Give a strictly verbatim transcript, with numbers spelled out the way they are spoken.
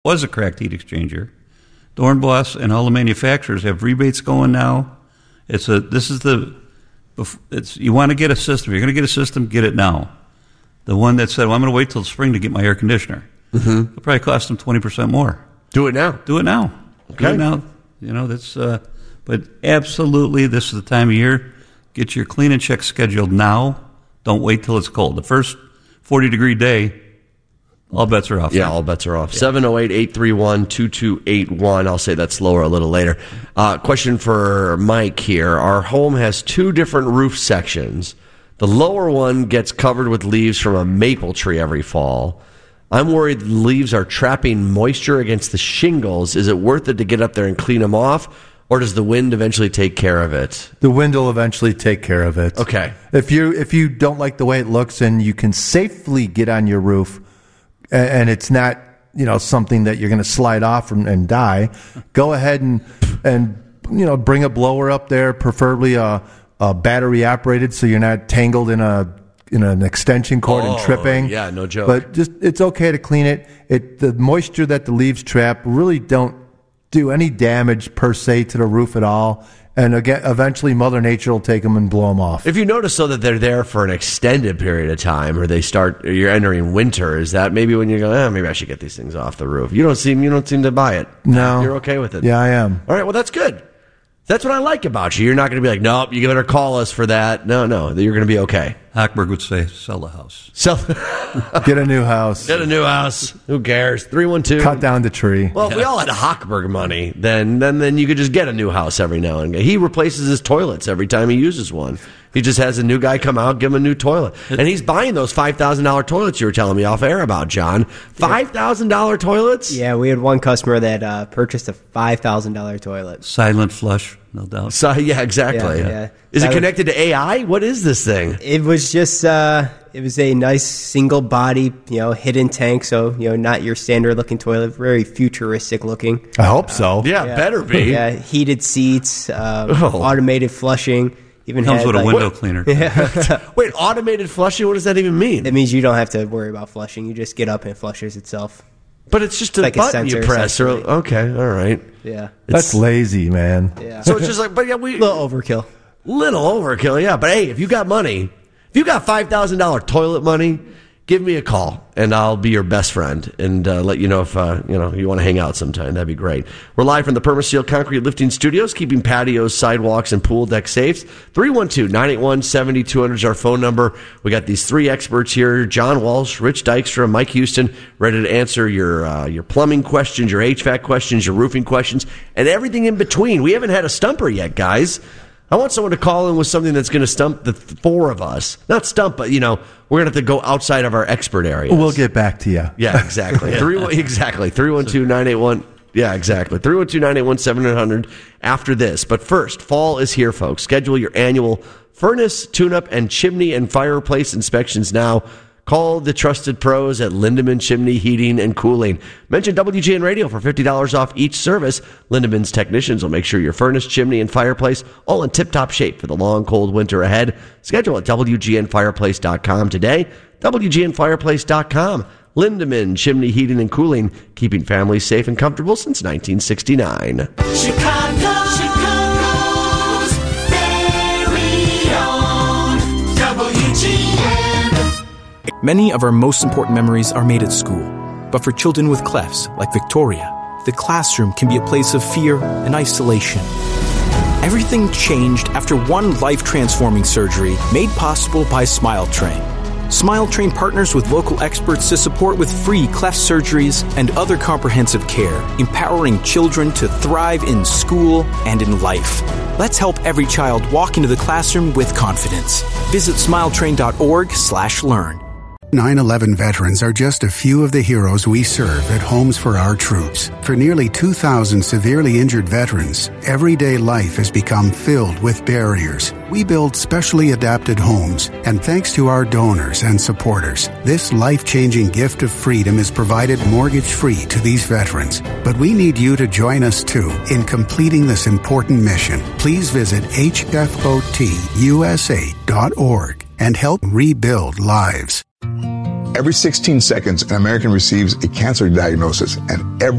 was a cracked heat exchanger. Dornbos and all the manufacturers have rebates going now. It's a this is the it's you want to get a system. You're going to get a system, get it now. The one that said, "Well, I'm going to wait till spring to get my air conditioner." Mm-hmm. It'll probably cost them twenty percent more. Do it now. Do it now. Okay. Do it now. You know that's. Uh, but absolutely, this is the time of year. Get your clean and check scheduled now. Don't wait till it's cold. The first forty degree day. All bets are off. Yeah, all bets are off. seven oh eight, eight three one, two two eight one. I'll say that slower a little later. Uh, question for Mike here. Our home has two different roof sections. The lower one gets covered with leaves from a maple tree every fall. I'm worried the leaves are trapping moisture against the shingles. Is it worth it to get up there and clean them off? Or does the wind eventually take care of it? The wind will eventually take care of it. Okay. If you if you don't like the way it looks and you can safely get on your roof, and it's not, you know, something that you're going to slide off and, and die, go ahead and and you know bring a blower up there, preferably a, a battery operated, so you're not tangled in a in an extension cord oh, and tripping. Yeah, no joke. But just it's okay to clean it. It the moisture that the leaves trap really don't do any damage per se to the roof at all. And again, eventually Mother Nature will take them and blow them off. If you notice, though, that they're there for an extended period of time, or they start, or you're entering winter, is that maybe when you go, oh, maybe I should get these things off the roof? You don't seem, you don't seem to buy it. No, you're okay with it. Yeah, I am. All right, well, that's good. That's what I like about you. You're not going to be like, nope, you better call us for that. No, no, you're going to be okay. Hochberg would say, sell the house. Sell, get a new house. Get a new house. Who cares? three one two. Cut down the tree. Well, if we all had Hochberg money, then then then you could just get a new house every now and again. He replaces his toilets every time he uses one. He just has a new guy come out, give him a new toilet. And he's buying those five thousand dollars toilets you were telling me off air about, John. five thousand dollars toilets? Yeah, we had one customer that uh, purchased a five thousand dollars toilet. Silent flush, no doubt. So, yeah, exactly. Yeah, yeah. Is that it connected was, to A I? What is this thing? It was just, uh, it was a nice single body, you know, hidden tank. So, you know, not your standard looking toilet, very futuristic looking. I hope so. Uh, yeah, yeah, better be. Yeah, heated seats, um, oh. automated flushing. Even comes had, with like, a window what? cleaner. Yeah. Wait, automated flushing? What does that even mean? It means you don't have to worry about flushing. You just get up and it flushes itself. But it's just a like button a you press. Or, okay, all right. Yeah. That's it's, lazy, man. Yeah. So it's just like, but yeah, we. Little overkill. Little overkill, yeah. But hey, if you got money, if you got five thousand dollars toilet money, give me a call and I'll be your best friend and uh, let you know if uh, you know you want to hang out sometime. That'd be great. We're live from the Permaseal Concrete Lifting Studios, keeping patios, sidewalks, and pool deck safe. three one two, nine eight one, seven two zero zero is our phone number. We got these three experts here, John Walsh, Rich Dykstra, Mike Houston, ready to answer your uh, your plumbing questions, your H V A C questions, your roofing questions, and everything in between. We haven't had a stumper yet, guys. I want someone to call in with something that's going to stump the th- four of us. Not stump, but, you know, we're going to have to go outside of our expert area. We'll get back to you. Yeah, exactly. Three, exactly. three one two, nine eight one Yeah, exactly. three one two, nine eight one, seven zero zero after this. But first, fall is here, folks. Schedule your annual furnace, tune-up, and chimney and fireplace inspections now. Call the trusted pros at Lindemann Chimney Heating and Cooling. Mention W G N Radio for fifty dollars off each service. Lindemann's technicians will make sure your furnace, chimney, and fireplace all in tip-top shape for the long, cold winter ahead. Schedule at W G N fireplace dot com today. W G N fireplace dot com. Lindemann Chimney Heating and Cooling, keeping families safe and comfortable since nineteen sixty-nine. Chicago, Chicago's very own W G N. Many of our most important memories are made at school. But for children with clefts, like Victoria, the classroom can be a place of fear and isolation. Everything changed after one life-transforming surgery made possible by SmileTrain. SmileTrain partners with local experts to support with free cleft surgeries and other comprehensive care, empowering children to thrive in school and in life. Let's help every child walk into the classroom with confidence. Visit smiletrain.org slash learn. nine eleven veterans are just a few of the heroes we serve at Homes for Our Troops. For nearly two thousand severely injured veterans, everyday life has become filled with barriers. We build specially adapted homes, and thanks to our donors and supporters, this life-changing gift of freedom is provided mortgage-free to these veterans. But we need you to join us, too, in completing this important mission. Please visit H F O T U S A dot org and help rebuild lives. Every sixteen seconds, an American receives a cancer diagnosis, and every